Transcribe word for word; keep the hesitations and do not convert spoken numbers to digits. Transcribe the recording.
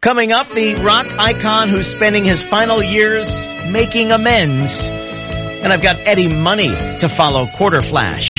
Coming up, the rock icon who's spending his final years making amends. And I've got Eddie Money to follow Quarter Flash.